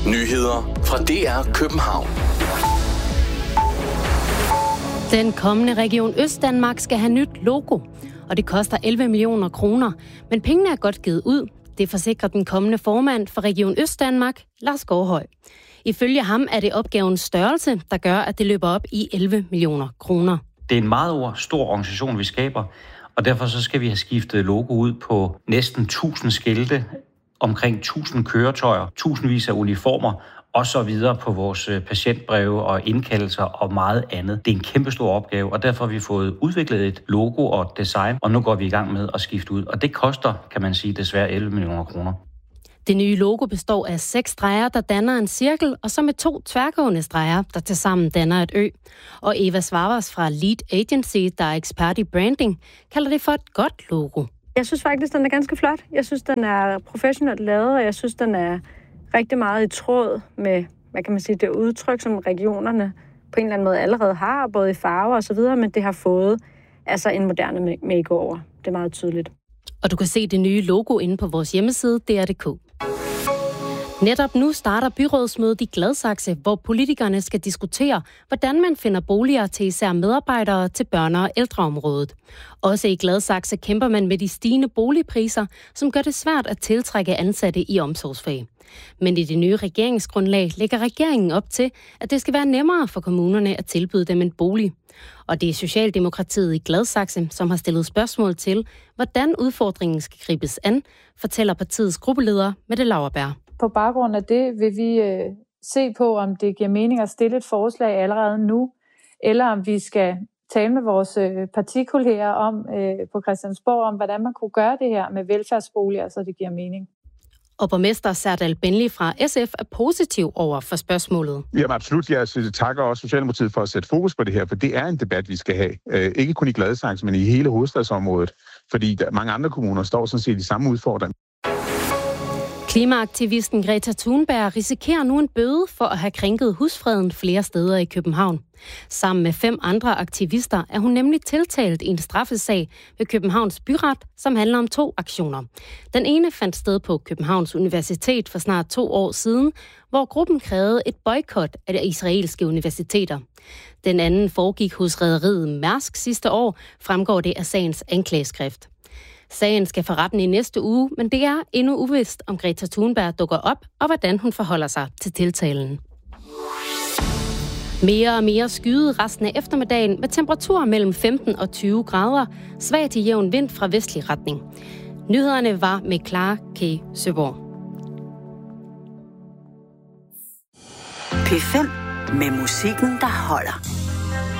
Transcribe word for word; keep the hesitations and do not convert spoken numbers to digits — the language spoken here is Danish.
Nyheder fra D R København. Den kommende Region Østdanmark skal have nyt logo, og det koster elleve millioner kroner. Men pengene er godt givet ud. Det forsikrer den kommende formand for Region Østdanmark, Lars Gårdhøj. Ifølge ham er det opgavens størrelse, der gør, at det løber op i elleve millioner kroner. Det er en meget stor organisation, vi skaber, og derfor så skal vi have skiftet logo ud på næsten tusind skilte, omkring tusind køretøjer, tusindvis af uniformer, og så videre på vores patientbreve og indkaldelser og meget andet. Det er en kæmpe stor opgave, og derfor har vi fået udviklet et logo og et design, og nu går vi i gang med at skifte ud. Og det koster, kan man sige, desværre elleve millioner kroner. Det nye logo består af seks streger, der danner en cirkel, og så med to tværgående streger, der tilsammen danner et ø. Og Eva Svarvas fra Lead Agency, der er ekspert i branding, kalder det for et godt logo. Jeg synes faktisk, den er ganske flot. Jeg synes, den er professionelt lavet, og jeg synes, den er rigtig meget i tråd med, hvad kan man sige, det udtryk, som regionerne på en eller anden måde allerede har, både i farver og så videre, men det har fået altså en moderne makeover. Det er meget tydeligt. Og du kan se det nye logo inde på vores hjemmeside, D R punktum d k. Netop nu starter byrådsmødet i Gladsaxe, hvor politikerne skal diskutere, hvordan man finder boliger til især medarbejdere til børne- og ældreområdet. Også i Gladsaxe kæmper man med de stigende boligpriser, som gør det svært at tiltrække ansatte i omsorgsfag. Men i det nye regeringsgrundlag lægger regeringen op til, at det skal være nemmere for kommunerne at tilbyde dem en bolig. Og det er Socialdemokratiet i Gladsaxe, som har stillet spørgsmål til, hvordan udfordringen skal gribes an, fortæller partiets gruppeleder Mette Lauerberg. På baggrund af det vil vi øh, se på, om det giver mening at stille et forslag allerede nu, eller om vi skal tale med vores øh, partikolleger om øh, på Christiansborg, om hvordan man kunne gøre det her med velfærdsboliger, så det giver mening. Og borgmester Serdal Benli fra S F er positiv over for spørgsmålet. Jamen absolut. Jeg takker også Socialdemokratiet for at sætte fokus på det her, for det er en debat, vi skal have. Øh, ikke kun i Gladsaxe, men i hele hovedstadsområdet, fordi der, mange andre kommuner står sådan set i samme udfordring. Klimaaktivisten Greta Thunberg risikerer nu en bøde for at have krænket husfreden flere steder i København. Sammen med fem andre aktivister er hun nemlig tiltalt i en straffesag ved Københavns Byret, som handler om to aktioner. Den ene fandt sted på Københavns Universitet for snart to år siden, hvor gruppen krævede et boykot af de israelske universiteter. Den anden foregik hos rederiet Mærsk sidste år, fremgår det af sagens anklageskrift. Sagen skal for retten i næste uge, men det er endnu uvist, om Greta Thunberg dukker op, og hvordan hun forholder sig til tiltalen. Mere og mere skyet resten af eftermiddagen med temperaturer mellem femten og tyve grader, svag til jævn vind fra vestlig retning. Nyhederne var med Clara K. Søborg. P fem med musikken, der holder.